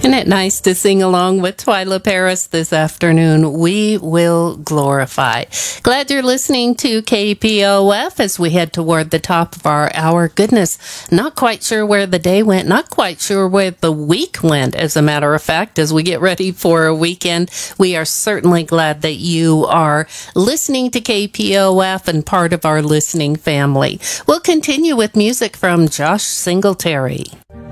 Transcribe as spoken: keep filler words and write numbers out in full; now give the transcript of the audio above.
Isn't it nice to sing along with Twyla Paris this afternoon? We will glorify. Glad you're listening to K P O F as we head toward the top of our hour. Goodness, not quite sure where the day went, not quite sure where the week went, as a matter of fact, as we get ready for a weekend. We are certainly glad that you are listening to K P O F and part of our listening family. We'll continue with music from Josh Singletary.